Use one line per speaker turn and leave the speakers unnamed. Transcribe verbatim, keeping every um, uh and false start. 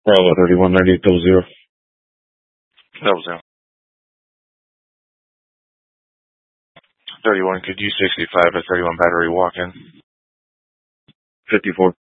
Bravo thirty-one ninety-eight double zero.
Double zero. thirty-one, could you sixty-five at thirty-one battery walk in?
fifty-four.